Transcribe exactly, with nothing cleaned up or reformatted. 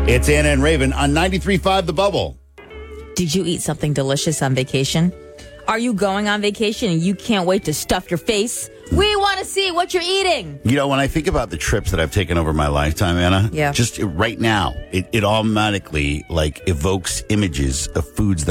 It's Anna and Raven on ninety-three point five The Bubble. Did you eat something delicious on vacation? Are you going on vacation and you can't wait to stuff your face? We want to see what you're eating. You know, when I think about the trips that I've taken over my lifetime, Anna, yeah. just right now, it, it automatically like evokes images of foods